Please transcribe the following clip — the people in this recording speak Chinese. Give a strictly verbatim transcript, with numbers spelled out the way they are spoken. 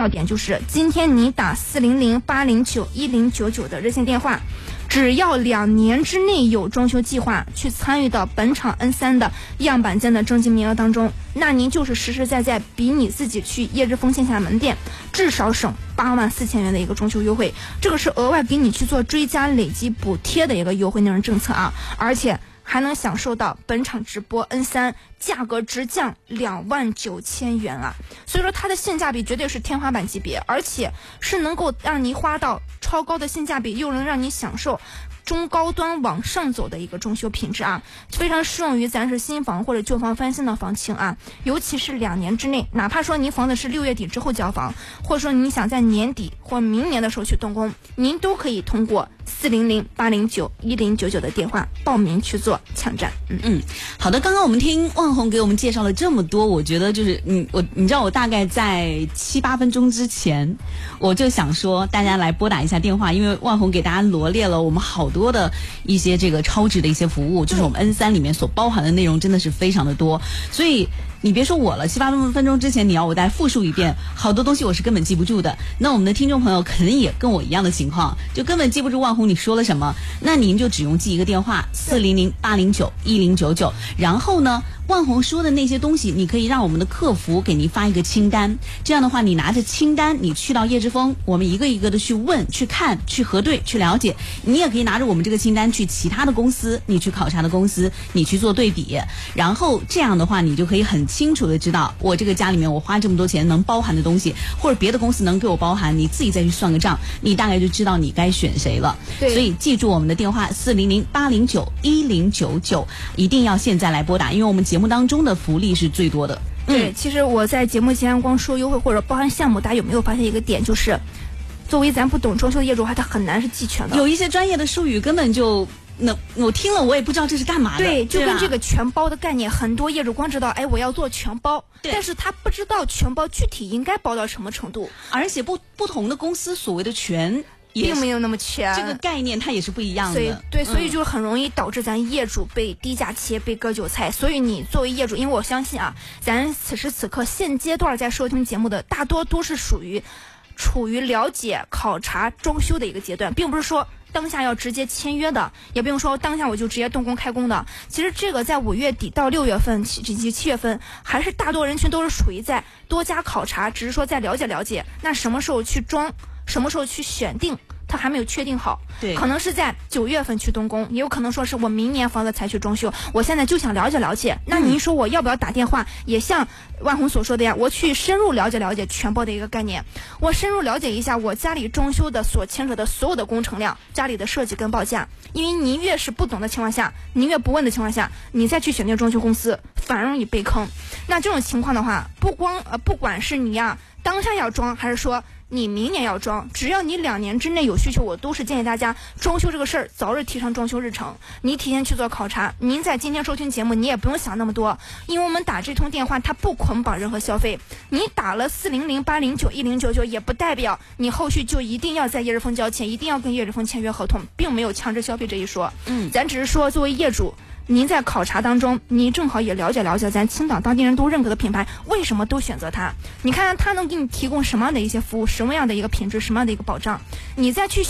要点就是，今天你打四零零八零九一零九九的热线电话，只要两年之内有装修计划，去参与到本场 N 三 的样板间的征集名额当中，那您就是实实在在比你自己去叶之峰线下门店至少省八万四千元的一个装修优惠，这个是额外给你去做追加累积补贴的一个优惠内容政策啊，而且还能享受到本场直播 N 三 价格直降两万九千元啊！所以说它的性价比绝对是天花板级别，而且是能够让你花到超高的性价比，又能让你享受中高端往上走的一个装修品质啊，非常适用于咱是新房或者旧房翻新的房情啊，尤其是两年之内，哪怕说您房子是六月底之后交房，或者说你想在年底或明年的时候去动工，您都可以通过四零零八零九一零九九的电话报名去做抢占。嗯嗯，好的，刚刚我们听万红给我们介绍了这么多，我觉得就是嗯，我你知道我大概在七八分钟之前，我就想说大家来拨打一下电话，因为万红给大家罗列了我们好多的一些这个超值的一些服务，就是我们 N 三 里面所包含的内容真的是非常的多，所以你别说我了，七八分钟之前你要我再复述一遍，好多东西我是根本记不住的。那我们的听众朋友可能也跟我一样的情况，就根本记不住万红你说了什么，那您就只用记一个电话四零零八零九一零九九，然后呢万红说的那些东西，你可以让我们的客服给您发一个清单，这样的话你拿着清单你去到叶之峰，我们一个一个的去问去看去核对去了解，你也可以拿着我们这个清单去其他的公司，你去考察的公司你去做对比，然后这样的话你就可以很清楚的知道我这个家里面我花这么多钱能包含的东西，或者别的公司能给我包含，你自己再去算个账，你大概就知道你该选谁了。 对， 所以记住我们的电话四零零八零九一零九九，一定要现在来拨打，因为我们节目当中的福利是最多的。 对、 嗯， 其实我在节目前光说优惠或者包含项目，大家有没有发现一个点，就是作为咱不懂装修的业主的话，他很难是记全的， 有一些专业的术语根本就那我听了我也不知道这是干嘛的。 对，就对跟这个全包的概念，很多业主光知道哎我要做全包，但是他不知道全包具体应该包到什么程度， 而且不不同的公司所谓的全并没有那么全， 这个概念它也是不一样的。 所以对，所以嗯、 就很容易导致咱业主被低价切、被割韭菜。所以你作为业主，因为我相信啊，咱此时此刻现阶段在收听节目的大多都是属于处于了解、考察、装修的一个阶段，并不是说当下要直接签约的，也不用说当下我就直接动工开工的。其实这个在五月底到六月份以及七月份，还是大多人群都是属于在多加考察，只是说在了解了解，那什么时候去装，什么时候去选定，他还没有确定好。 对， 可能是在九月份去动工，也有可能说是我明年房子才去装修，我现在就想了解了解。那您说我要不要打电话、嗯、也像万红所说的呀，我去深入了解了解全包的一个概念，我深入了解一下我家里装修的所牵扯的所有的工程量，家里的设计跟报价。因为您越是不懂的情况下，您越不问的情况下，你再去选定装修公司反而容易被坑。那这种情况的话，不光呃不管是你呀当下要装，还是说你明年要装，只要你两年之内有需求，我都是建议大家装修这个事儿早日提上装修日程，你提前去做考察。您在今天收听节目，你也不用想那么多，因为我们打这通电话它不捆绑任何消费，你打了四零零八零九一零九九，也不代表你后续就一定要在叶之峰交钱，一定要跟叶之峰签约合同，并没有强制消费这一说。嗯，咱只是说作为业主，您在考察当中，你正好也了解了解咱青岛当地人都认可的品牌，为什么都选择它？你看它能给你提供什么样的一些服务，什么样的一个品质，什么样的一个保障，你再去